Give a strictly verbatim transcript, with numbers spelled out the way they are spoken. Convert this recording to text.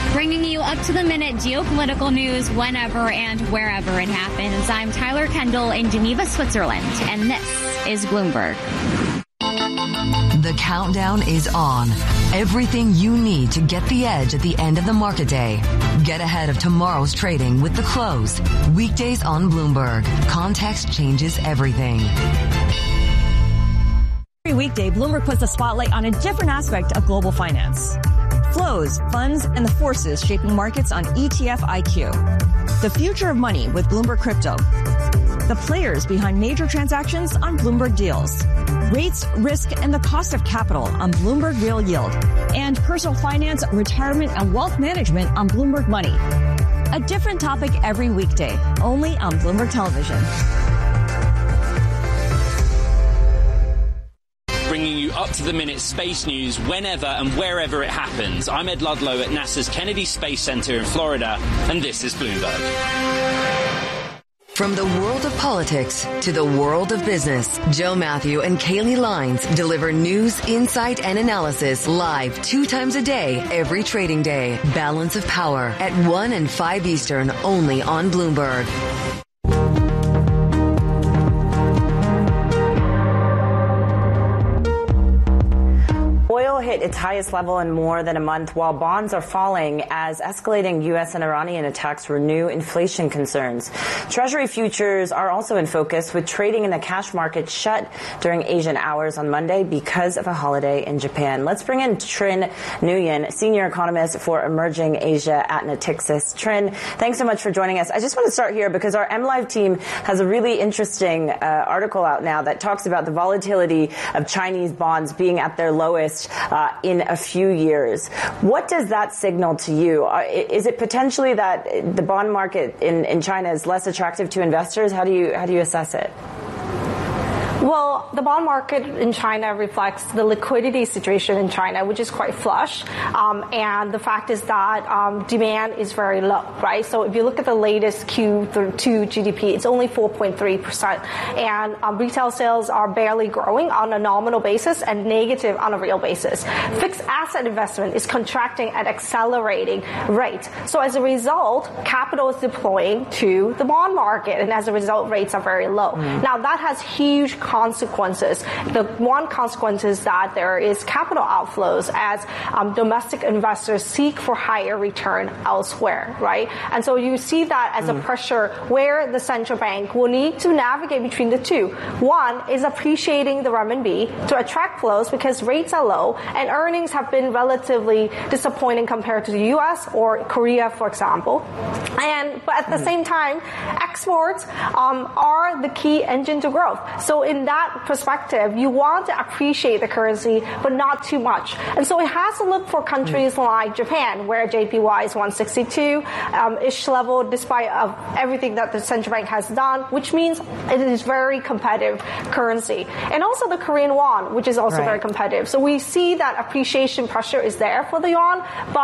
Bringing you up to the minute geopolitical news whenever and wherever it happens. I'm Tyler Kendall in Geneva, Switzerland, and this is Bloomberg. The countdown is on. Everything you need to get the edge at the end of the market day. Get ahead of tomorrow's trading with The Close. Weekdays on Bloomberg. Context changes everything. Every weekday, Bloomberg puts the spotlight on a different aspect of global finance. Flows, funds, and the forces shaping markets on E T F I Q. The future of money with Bloomberg Crypto. The players behind major transactions on Bloomberg Deals. Rates, risk, and the cost of capital on Bloomberg Real Yield. And personal finance, retirement, and wealth management on Bloomberg Money. A different topic every weekday, only on Bloomberg Television. Bringing you up-to-the-minute space news whenever and wherever it happens. I'm Ed Ludlow at NASA's Kennedy Space Center in Florida, and this is Bloomberg. From the world of politics to the world of business, Joe Matthew and Kaylee Lines deliver news, insight, and analysis live two times a day, every trading day. Balance of Power at one and five Eastern, only on Bloomberg. Oil hit its highest level in more than a month while bonds are falling as escalating U S and Iranian attacks renew inflation concerns. Treasury futures are also in focus with trading in the cash market shut during Asian hours on Monday because of a holiday in Japan. Let's bring in Trinh Nguyen, senior economist for Emerging Asia at Natixis. Trinh, thanks so much for joining us. I just want to start here because our MLive team has a really interesting uh, article out now that talks about the volatility of Chinese bonds being at their lowest Uh, in a few years. What does that signal to you? Uh, is it potentially that the bond market in, in China is less attractive to investors? How do you how do you assess it? Well, the bond market in China reflects the liquidity situation in China, which is quite flush. Um, and the fact is that um, demand is very low, right? So if you look at the latest Q two G D P, it's only four point three percent. And um, retail sales are barely growing on a nominal basis and negative on a real basis. Fixed asset investment is contracting at accelerating rate. So as a result, capital is deploying to the bond market. And as a result, rates are very low. Mm. Now, that has huge consequences. The one consequence is that there is capital outflows as um, domestic investors seek for higher return elsewhere, right? And so you see that as mm. a pressure where the central bank will need to navigate between the two. One is appreciating the renminbi to attract flows because rates are low and earnings have been relatively disappointing compared to the U S or Korea, for example. And but at the mm. same time, exports um, are the key engine to growth. So in that perspective, you want to appreciate the currency, but not too much. And so it has to look for countries mm. like Japan, where J P Y is one sixty-two um, ish level, despite of everything that the central bank has done, which means it is very competitive currency. And also the Korean won, which is also right. very competitive. So we see that appreciation pressure is there for the yuan, but